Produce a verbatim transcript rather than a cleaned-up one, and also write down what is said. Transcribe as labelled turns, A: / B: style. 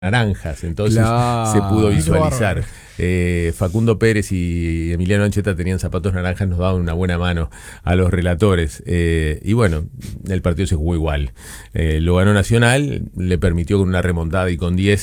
A: naranjas, entonces
B: Claro.
A: se pudo
B: Qué
A: visualizar.
B: bárbaro.
A: Eh, Facundo Pérez y Emiliano Ancheta tenían zapatos naranjas, nos daban una buena mano a los relatores. Eh, y bueno, el partido se jugó igual. Eh, lo ganó Nacional, le permitió con una remontada y con diez